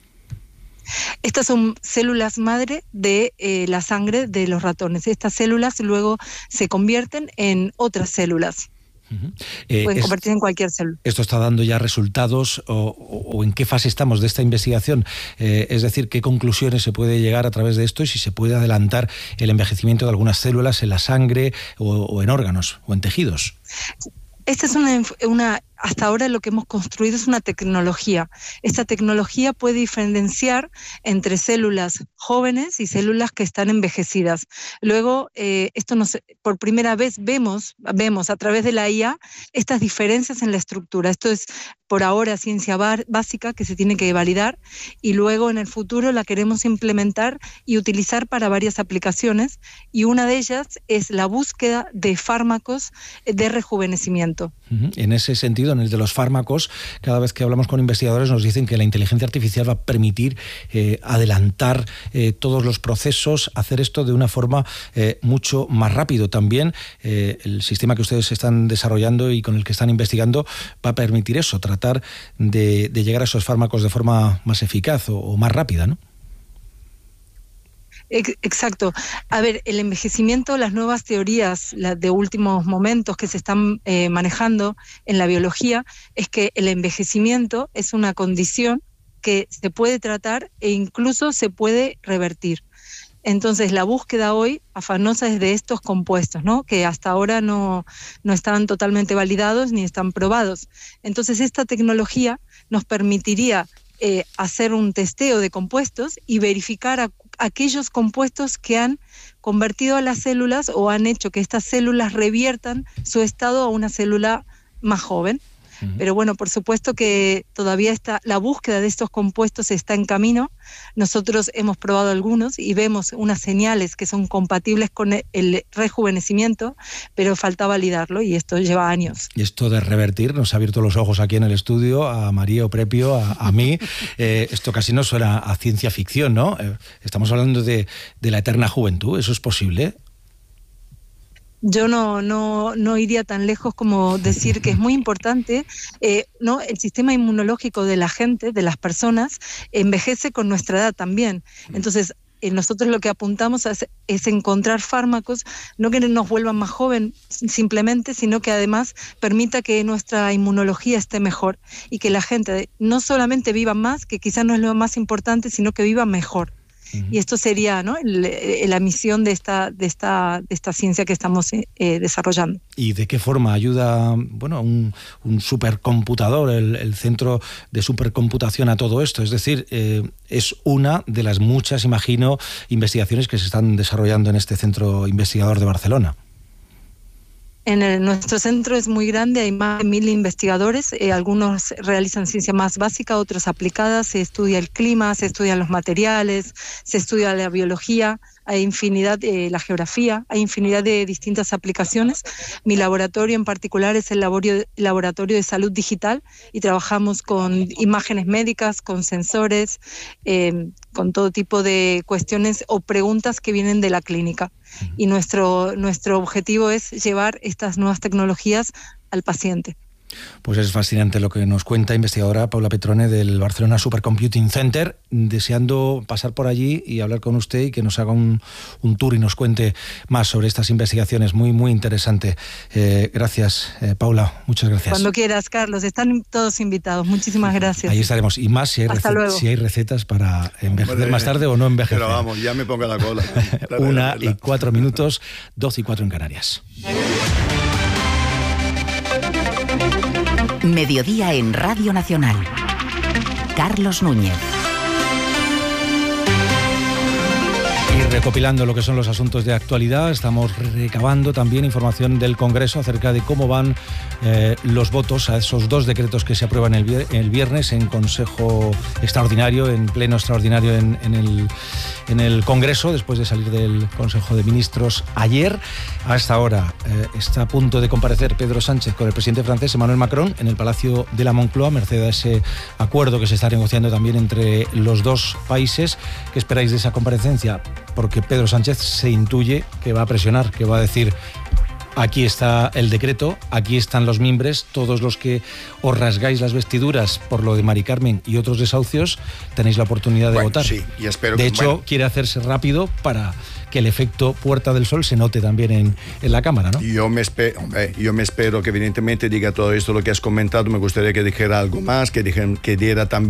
Estas son células madre de eh, la sangre de los ratones. Estas células luego se convierten en otras células. Uh-huh. Eh, Pueden es, convertirse en cualquier célula. ¿Esto está dando ya resultados o, o, o en qué fase estamos de esta investigación? Eh, es decir, ¿qué conclusiones se puede llegar a través de esto y si se puede adelantar el envejecimiento de algunas células en la sangre o, o en órganos o en tejidos? Esta es una, una, hasta ahora lo que hemos construido es una tecnología. Esta tecnología puede diferenciar entre células jóvenes y células que están envejecidas. Luego, eh, esto nos, por primera vez vemos, vemos a través de la I A estas diferencias en la estructura. Esto es por ahora ciencia bar, básica que se tiene que validar, y luego en el futuro la queremos implementar y utilizar para varias aplicaciones, y una de ellas es la búsqueda de fármacos de rejuvenecimiento. Uh-huh. En ese sentido, en el de los fármacos, cada vez que hablamos con investigadores nos dicen que la inteligencia artificial va a permitir eh, adelantar eh, todos los procesos, hacer esto de una forma eh, mucho más rápido. También eh, el sistema que ustedes están desarrollando y con el que están investigando va a permitir eso, tratar de, de llegar a esos fármacos de forma más eficaz o, o más rápida, ¿no? Exacto. A ver, el envejecimiento, las nuevas teorías las de últimos momentos que se están eh, manejando en la biología, es que el envejecimiento es una condición que se puede tratar e incluso se puede revertir. Entonces, la búsqueda hoy afanosa es de estos compuestos, ¿no?, que hasta ahora no, no están totalmente validados ni están probados. Entonces, esta tecnología nos permitiría eh, hacer un testeo de compuestos y verificar a, aquellos compuestos que han convertido a las células o han hecho que estas células reviertan su estado a una célula más joven. Uh-huh. Pero bueno, por supuesto que todavía está, la búsqueda de estos compuestos está en camino. Nosotros hemos probado algunos y vemos unas señales que son compatibles con el rejuvenecimiento, pero falta validarlo y esto lleva años. Y esto de revertir nos ha abierto los ojos aquí en el estudio, a María Oprepio, a, a mí. Eh, esto casi no suena a ciencia ficción, ¿no? Eh, estamos hablando de, de la eterna juventud. ¿Eso es posible? Yo no, no, no iría tan lejos como decir que es muy importante, eh, ¿no? El sistema inmunológico de la gente, de las personas, envejece con nuestra edad también. Entonces, eh, nosotros lo que apuntamos es, es encontrar fármacos, no que nos vuelvan más joven simplemente, sino que además permita que nuestra inmunología esté mejor y que la gente no solamente viva más, que quizás no es lo más importante, sino que viva mejor. Uh-huh. Y esto sería, ¿no?, el, el, la misión de esta, de esta, de esta ciencia que estamos eh, desarrollando. ¿Y de qué forma ayuda, bueno, un, un supercomputador, el, el centro de supercomputación, a todo esto? Es decir, eh, es una de las muchas, imagino, investigaciones que se están desarrollando en este centro investigador de Barcelona. En el, nuestro centro es muy grande, hay más de mil investigadores, eh, algunos realizan ciencia más básica, otros aplicadas, se estudia el clima, se estudian los materiales, se estudia la biología, hay infinidad, eh, la geografía, hay infinidad de distintas aplicaciones. Mi laboratorio en particular es el laboratorio, laboratorio de salud digital y trabajamos con imágenes médicas, con sensores, eh, con todo tipo de cuestiones o preguntas que vienen de la clínica. Y nuestro, nuestro objetivo es llevar estas nuevas tecnologías al paciente. Pues es fascinante lo que nos cuenta investigadora Paula Petrone del Barcelona Supercomputing Center, deseando pasar por allí y hablar con usted y que nos haga un, un tour y nos cuente más sobre estas investigaciones. Muy, muy interesante. Eh, gracias, eh, Paula, muchas gracias. Cuando quieras, Carlos, están todos invitados. Muchísimas gracias. Ahí estaremos. Y más si hay, Hasta recet- luego. si hay recetas para envejecer Hombre, más tarde o no envejecer. Pero vamos, ya me pongo la cola. Una y cuatro minutos, doce y cuatro en Canarias. Mediodía en Radio Nacional. Carlos Núñez. Y recopilando lo que son los asuntos de actualidad, estamos recabando también información del Congreso acerca de cómo van eh, los votos a esos dos decretos que se aprueban el, vier- el viernes en Consejo Extraordinario, en pleno extraordinario en, en, el, en el Congreso, después de salir del Consejo de Ministros ayer. Hasta ahora eh, está a punto de comparecer Pedro Sánchez con el presidente francés Emmanuel Macron en el Palacio de la Moncloa, merced a ese acuerdo que se está negociando también entre los dos países. ¿Qué esperáis de esa comparecencia? Porque Pedro Sánchez se intuye que va a presionar, que va a decir: aquí está el decreto, aquí están los mimbres, todos los que os rasgáis las vestiduras por lo de Mari Carmen y otros desahucios, tenéis la oportunidad de Bueno, votar. sí, y espero de que- hecho, bueno. quiere hacerse rápido para que el efecto Puerta del Sol se note también en, en la Cámara, ¿no? Yo me, espe- hombre, yo me espero que evidentemente diga todo esto lo que has comentado. Me gustaría que dijera algo más, que, dijeran, que diera también